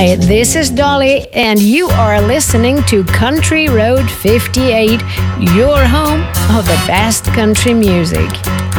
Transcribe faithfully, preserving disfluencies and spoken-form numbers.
Hi, this is Dolly, and you are listening to Country Road fifty-eight, your home of the best country music.